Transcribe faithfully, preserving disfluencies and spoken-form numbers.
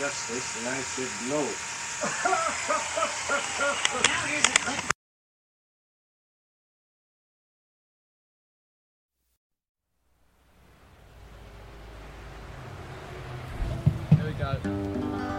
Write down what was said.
justice, and I should know. Now here's a clip. Here we go.